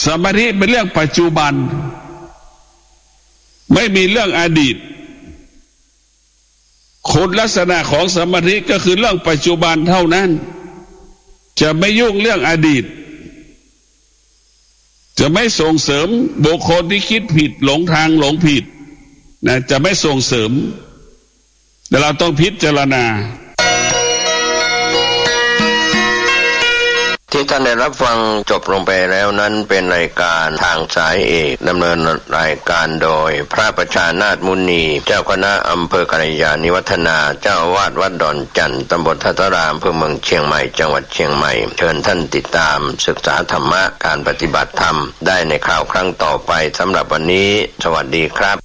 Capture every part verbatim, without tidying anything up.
สมาธิเป็นเรื่องปัจจุบันไม่มีเรื่องอดีตคุณลักษณะของสมาธิก็คือเรื่องปัจจุบันเท่านั้นจะไม่ยุ่งเรื่องอดีตจะไม่ส่งเสริมบุคคลที่คิดผิดหลงทางหลงผิดนะจะไม่ส่งเสริมแต่เราต้องพิจารณาที่ท่านได้รับฟังจบลงไปแล้วนั้นเป็นรายการทางสายเอกดำเนินรายการโดยพระประชานาถมุนีเจ้าคณะอำเภอกัลยาณิวัฒนาเจ้าอาวาสวัดดอนจันทร์ตำบลทัตตารามอำเภอเมืองเชียงใหม่จังหวัดเชียงใหม่เชิญท่านติดตามศึกษาธรรมะการปฏิบัติธรรมได้ในคราวครั้งต่อไปสำหรับวันนี้สวัสดีครับ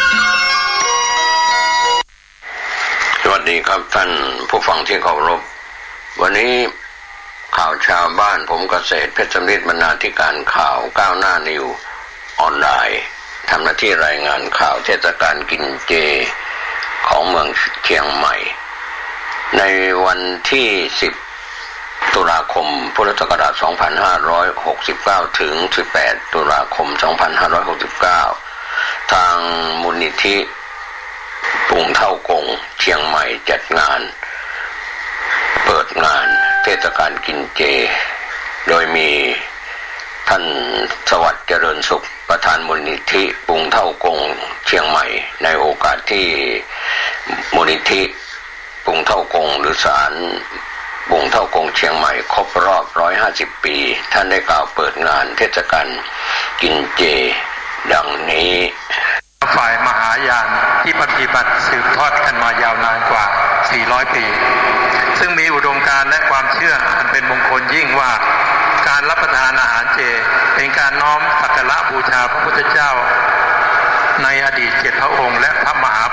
สวัสดีครับท่านผู้ฟังที่เคารพวันนี้ข่าวชาวบ้านผมเกษตรเพชรสำริดบรรณาธิการข่าวก้าวหน้านิวออนไลน์ทำหน้าที่รายงานข่าวเทศกาลกินเจของเมืองเชียงใหม่ในวันที่สิบตุลาคมพุทธศักราชสองพันห้าร้อยหกสิบเก้าถึงสิบแปดตุลาคมสองพันห้าร้อยหกสิบเก้าทางมูลนิธิปุงเท่ากงเชียงใหม่จัดงานเปิดงานเทศกาลกินเจโดยมีท่านสวัสดิ์เจริญสุขประธานมูลนิธิปุงเท่ากงเชียงใหม่ในโอกาสที่มูลนิธิปุงเท่ากงหรือศาลปุงเท่ากงเชียงใหม่ครบรอบหนึ่งร้อยห้าสิบปีท่านได้กล่าวเปิดงานเทศกาลกินเจดังนี้ฝ่ายมหายานที่ปฏิบัติสืบทอดกันมายาวนานกว่าสี่ร้อยปีซึ่งมีอุดมการณ์และความเชื่ออันเป็นมงคลยิ่งว่าการรับประทานอาหารเจเป็นการน้อมสักการะบูชาพระพุทธเจ้าในอดีตเจ็ดพระองค์และพระมหา